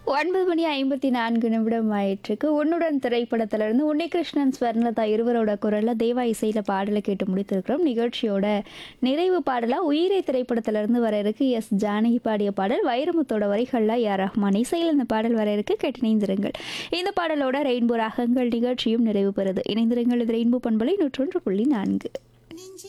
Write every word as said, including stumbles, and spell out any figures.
ஒன்பது மணி ஐம்பத்தி நான்கு நிமிடம் ஆயிட்டிருக்கு. உன்னுடன் திரைப்படத்திலிருந்து உன்னிகிருஷ்ணன், ஸ்வர்ணலதா இருவரோட குரல்ல தேவா இசையில பாடலை கேட்டு முடித்திருக்கிறோம். நிகழ்ச்சியோட நிறைவு பாடலா உயிரே திரைப்படத்திலிருந்து வர இருக்கு. எஸ் ஜானகி பாடிய பாடல். வைரமுத்தோட வரிகள்ல ஏ ஆர் ரஹ்மான் இசையில் இந்த பாடல் வர இருக்கு. கேட்டு இணைந்திருங்கள். இந்த பாடலோட ரெயின்போ ராகங்கள் நிகழ்ச்சியும் நிறைவு பெறுது. இணைந்திருங்கள். இது ரெயின்போ பண்பலை நூற்றொன்று புள்ளி நான்கு.